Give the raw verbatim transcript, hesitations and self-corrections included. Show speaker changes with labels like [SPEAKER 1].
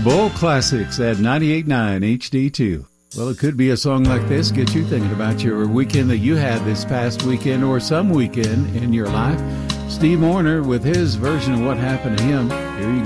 [SPEAKER 1] Bull Classics at ninety-eight point nine H D two. Well, it could be a song like this get you thinking about your weekend that you had this past weekend or some weekend in your life. Steve Wariner with his version of what happened to him. Here you go.